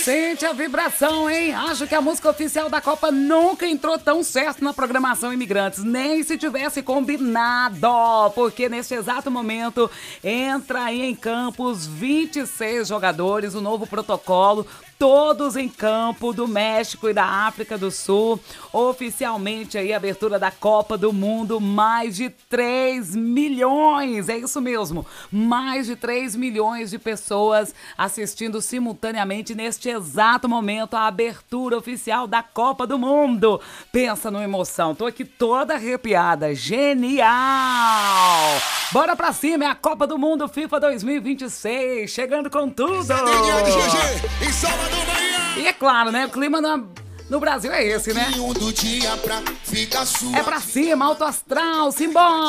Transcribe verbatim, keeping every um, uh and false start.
Sente a vibração, hein? Acho que a música oficial da Copa nunca entrou tão certo na programação Imigrantes, nem se tivesse combinado, porque neste exato momento entra aí em campo os vinte e seis jogadores, o novo protocolo, todos em campo do México e da África do Sul. Oficialmente aí a abertura da Copa do Mundo, mais de três milhões, é isso mesmo, mais de três milhões de pessoas assistindo simultaneamente neste exato momento a abertura oficial da Copa do Mundo. Pensa numa emoção, tô aqui toda arrepiada, genial! Bora pra cima, é a Copa do Mundo FIFA dois mil e vinte e seis, chegando com tudo! E é claro, né, o clima na... no Brasil é esse, né? É pra cima, alto astral, simbora!